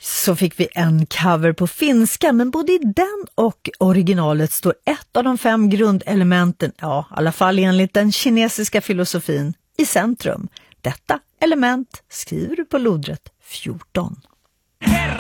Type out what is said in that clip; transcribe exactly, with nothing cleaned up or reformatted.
Så fick vi en cover på finska, men både i den och originalet står ett av de fem grundelementen, ja i alla fall enligt den kinesiska filosofin, i centrum. Detta element skriver du på lodrätt fjorton.